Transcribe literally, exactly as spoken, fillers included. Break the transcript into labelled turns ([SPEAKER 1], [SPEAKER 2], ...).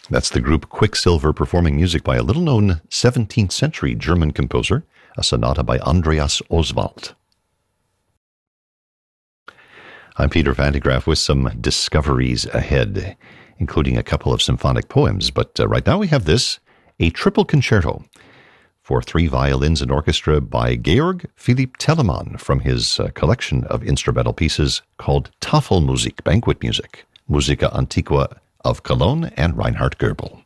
[SPEAKER 1] That's the group Quicksilver performing music by a little-known seventeenth century German composer, a sonata by Andreas Oswald. I'm Peter Van de Graaff with some discoveries ahead, including a couple of symphonic poems. But uh, right now we have this, a triple concerto for three violins and orchestra by Georg Philipp Telemann from his uh, collection of instrumental pieces called Tafelmusik, banquet music, Musica Antiqua of Cologne and Reinhard Goebel.